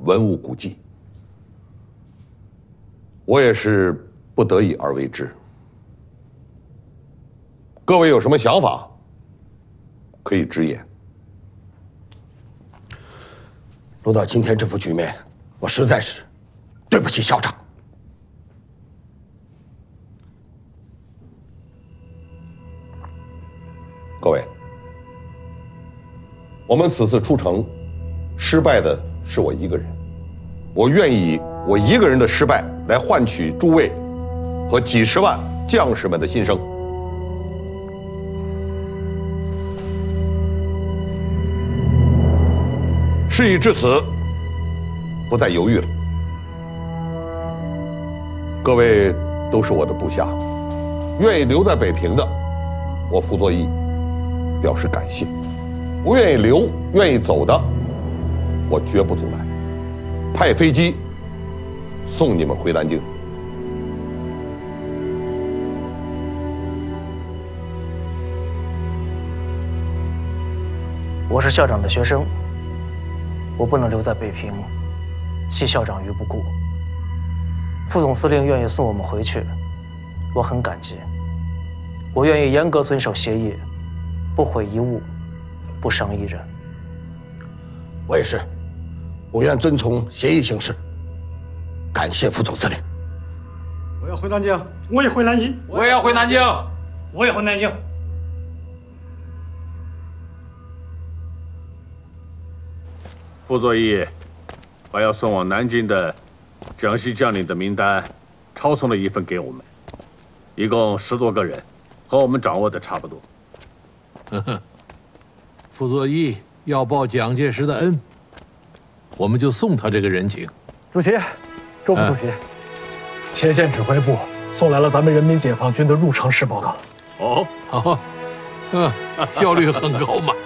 文物古迹。我也是不得已而为之。各位有什么想法，可以直言。 落到今天这副局面，我实在是对不起校长。 各位，我们此次出城，失败的是我一个人。我愿以我一个人的失败来换取诸位和几十万将士们的心声。事已至此，不再犹豫了。各位都是我的部下，愿意留在北平的，我傅作义表示感谢；不愿意留、愿意走的，我绝不阻拦，派飞机送你们回南京。 我是校长的学生，我不能留在北平，弃校长于不顾。副总司令愿意送我们回去，我很感激。我愿意严格遵守协议，不毁一物，不伤一人。 我也是，我愿遵从协议行事。感谢副总司令。 我要回南京，我也回南京， 我也要回南京， 我也回南京。 傅作义把要送往南京的江西将领的名单抄送了一份给我们，一共10多个人，和我们掌握的差不多。 傅作义要报蒋介石的恩，我们就送他这个人情。 主席，周副主席，前线指挥部送来了咱们人民解放军的入城式报告。 哦， 好，效率很高嘛。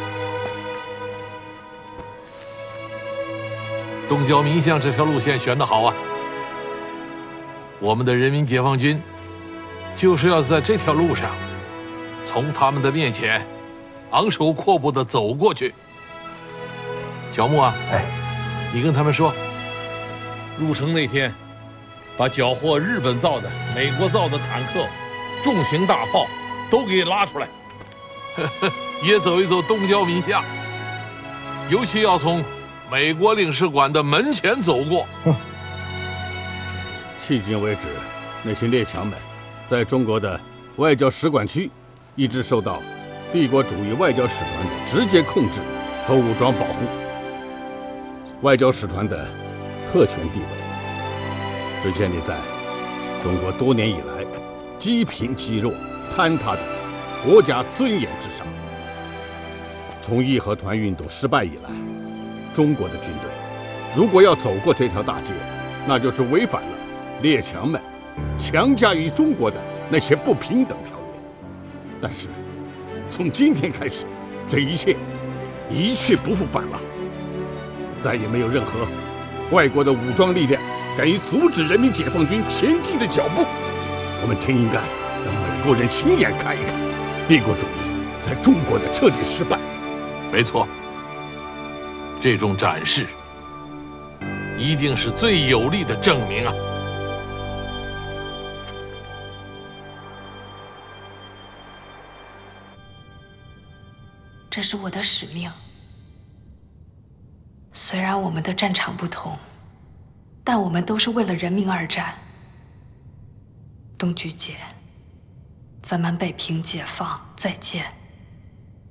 东郊民巷这条路线选得好啊！我们的人民解放军就是要在这条路上，从他们的面前昂首阔步地走过去。角木啊，你跟他们说，入城那天，把缴获日本造的、美国造的坦克、重型大炮都给拉出来，也走一走东郊民巷，尤其要从美国领事馆的门前走过。 迄今为止，那些列强们在中国的外交使馆区一直受到帝国主义外交使团的直接控制和武装保护。外交使团的特权地位只建立在中国多年以来积贫积弱、坍塌的国家尊严之上。从义和团运动失败以来，中国的军队如果要走过这条大街，那就是违反了列强们强加于中国的那些不平等条约。但是从今天开始，这一切一去不复返了，再也没有任何外国的武装力量敢于阻止人民解放军前进的脚步。我们真应该让美国人亲眼看一看帝国主义在中国的彻底失败。 没错，这种展示一定是最有力的证明啊！ 这是我的使命。虽然我们的战场不同，但我们都是为了人民而战。东菊姐，咱们北平解放再见。